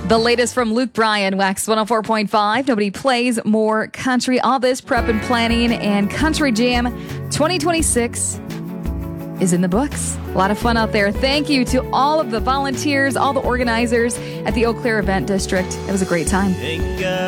The latest from Luke Bryan, Wax 104.5. Nobody plays more country. All this prep and planning, and Country Jam 2026 is in the books. A lot of fun out there. Thank you to all of the volunteers, all the organizers at the Eau Claire Event District. It was a great time.